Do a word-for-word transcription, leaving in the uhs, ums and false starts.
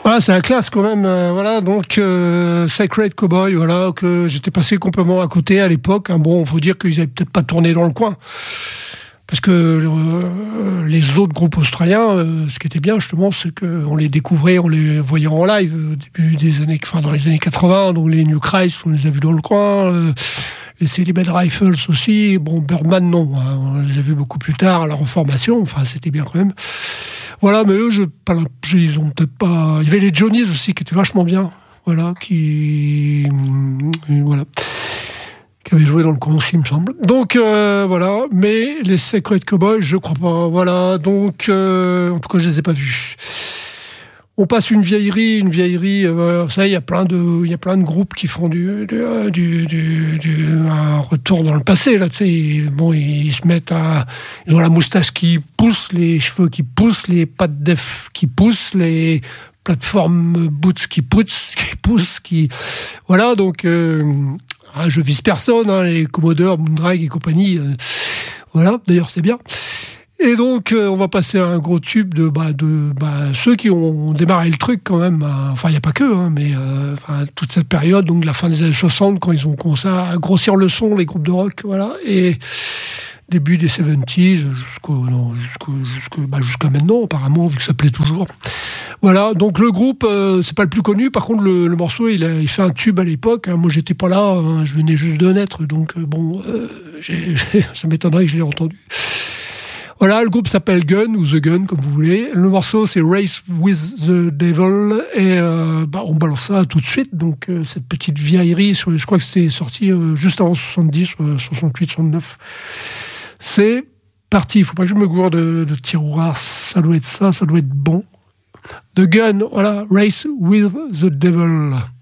Voilà, c'est la classe quand même. Euh, voilà, donc euh, Sacred Cowboy, voilà, que j'étais passé complètement à côté à l'époque. Hein. Bon, faut dire qu'ils avaient peut-être pas tourné dans le coin. Parce que euh, les autres groupes australiens, euh, ce qui était bien justement, c'est qu'on les découvrait, on les voyait en live au début des années, enfin dans les années quatre-vingts, donc les New Christ, on les a vus dans le coin, euh, les Celibate Rifles aussi, bon, Birdman non, hein, on les a vus beaucoup plus tard à la reformation, enfin c'était bien quand même. Voilà, mais eux, je, pas, ils ont peut-être pas... Il y avait les Johnnies aussi qui étaient vachement bien, voilà, qui... Voilà. qui avait joué dans le coin aussi, il me semble. Donc, euh, voilà. Mais les Sacred Cowboys, je crois pas. Voilà. Donc, euh, en tout cas, je les ai pas vus. On passe une vieillerie, une vieillerie. Euh, vous savez, il y a plein de, il y a plein de groupes qui font du, du, du, du, du un retour dans le passé. Là, tu sais, bon, ils se mettent à, ils ont la moustache qui pousse, les cheveux qui poussent, les pattes def qui poussent, les plateformes boots qui poussent, qui poussent, qui, voilà. Donc. Euh, Ah, je vise personne, hein, les Commodore, Moondrag et compagnie. Euh, voilà, d'ailleurs, c'est bien. Et donc, euh, on va passer à un gros tube de, bah, de bah, ceux qui ont démarré le truc quand même. Bah, enfin, il n'y a pas que, hein, mais euh, enfin, toute cette période, donc de la fin des années soixante, quand ils ont commencé à grossir le son, les groupes de rock, voilà. Et début des soixante-dix jusqu'au, non, jusqu'au, jusqu'au, bah, jusqu'à maintenant, apparemment, vu que ça plaît toujours. Voilà, donc le groupe, euh, c'est pas le plus connu. Par contre, le, le morceau, il, a, il fait un tube à l'époque. Hein. Moi, j'étais pas là, hein, je venais juste de naître, donc euh, bon, euh, j'ai, ça m'étonnerait que je l'ai entendu. Voilà, le groupe s'appelle Gun, ou The Gun, comme vous voulez. Le morceau, c'est Race with the Devil, et euh, bah, on balance ça tout de suite. Donc, euh, cette petite vieillerie, je crois que c'était sorti euh, juste avant soixante-dix, euh, soixante-huit, soixante-neuf. C'est parti, il faut pas que je me gourde de, de tiroir, ça doit être ça, ça doit être bon. The Gun, voilà, Race with the Devil.